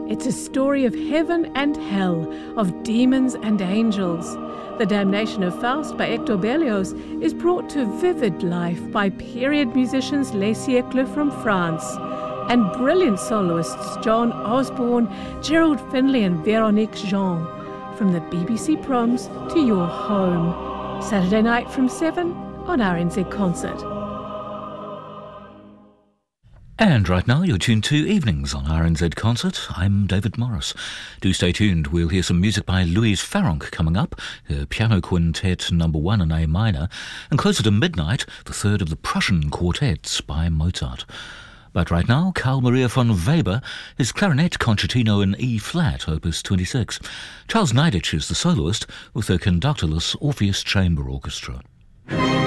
It's a story of heaven and hell, of demons and angels. The Damnation of Faust by Hector Berlioz is brought to vivid life by period musicians Les Siècles from France and brilliant soloists John Osborne, Gerald Finley and Véronique Jean. From the BBC Proms to your home. Saturday night from 7 on RNZ Concert. And right now you're tuned to Evenings on RNZ Concert. I'm David Morris. Do stay tuned. We'll hear some music by Louise Farrenc coming up, her Piano Quintet No. 1 in A minor, and closer to midnight, the third of the Prussian Quartets by Mozart. But right now, Carl Maria von Weber, his clarinet concertino in E-flat, opus 26. Charles Neidich is the soloist with the conductorless Orpheus Chamber Orchestra.